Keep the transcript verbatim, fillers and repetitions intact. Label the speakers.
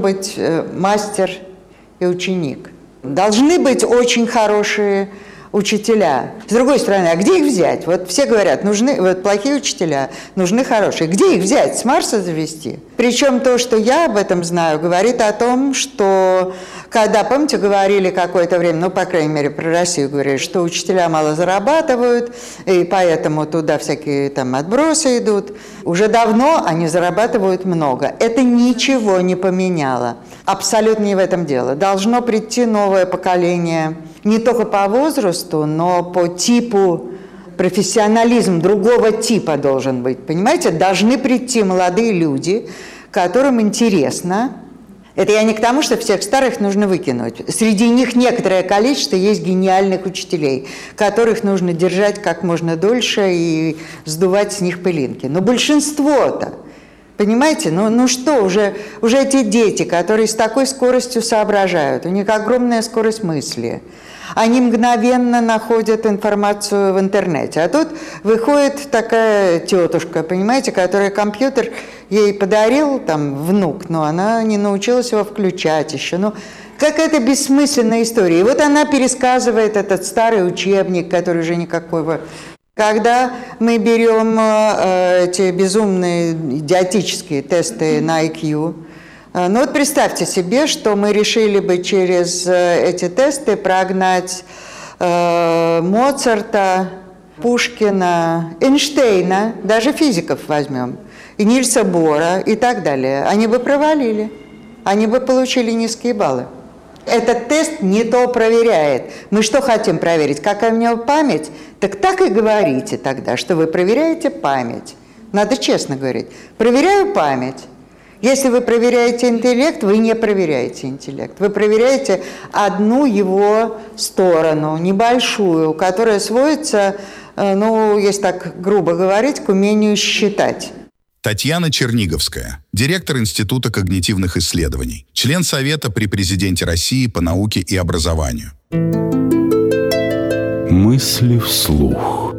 Speaker 1: быть э, мастер и ученик. Должны быть очень хорошие учителя. С другой стороны, а где их взять? Вот все говорят, нужны вот плохие учителя, нужны хорошие. Где их взять? С Марса завести? Причем то, что я об этом знаю, говорит о том, что когда, помните, говорили какое-то время, ну, по крайней мере, про Россию говорили, что учителя мало зарабатывают, и поэтому туда всякие там отбросы идут. Уже давно они зарабатывают много. Это ничего не поменяло. Абсолютно не в этом дело. Должно прийти новое поколение не только по возрасту, но по типу, профессионализм другого типа должен быть. Понимаете, должны прийти молодые люди, которым интересно. Это я не к тому, что всех старых нужно выкинуть. Среди них некоторое количество есть гениальных учителей, которых нужно держать как можно дольше и сдувать с них пылинки. Но большинство-то, понимаете, ну, ну что, уже, уже эти дети, которые с такой скоростью соображают, у них огромная скорость мысли, они мгновенно находят информацию в интернете. А тут выходит такая тетушка, понимаете, которая компьютер ей подарил, там, внук, но она не научилась его включать еще. Ну, какая-то бессмысленная история. И вот она пересказывает этот старый учебник, который уже никакого... Когда мы берем э, эти безумные идиотические тесты на ай кью, э, ну вот представьте себе, что мы решили бы через э, эти тесты прогнать э, Моцарта, Пушкина, Эйнштейна, даже физиков возьмем, и Нильса Бора и так далее. Они бы провалили, они бы получили низкие баллы. Этот тест не то проверяет. Мы что хотим проверить? Какая у него память? Так так и говорите тогда, что вы проверяете память. Надо честно говорить. Проверяю память. Если вы проверяете интеллект, вы не проверяете интеллект. Вы проверяете одну его сторону, небольшую, которая сводится, ну, если так грубо говорить, к умению считать.
Speaker 2: Татьяна Черниговская, директор Института когнитивных исследований, член Совета при Президенте России по науке и образованию.
Speaker 3: Мысли вслух.